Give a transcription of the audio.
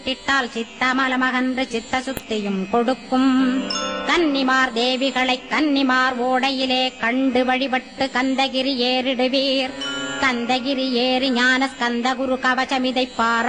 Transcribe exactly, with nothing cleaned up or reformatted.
இட்டால் சித்தமலமகன்று சித்த சுத்தியும் கொடுக்கும். கன்னிமார் தேவிகளை கன்னிமார் ஓடையிலே கண்டு வழிபட்டு கந்தகிரி ஏறிடுவீர். கந்தகிரி ஏறி ஞான ஸ்கந்த குரு கவசமிதை பாரா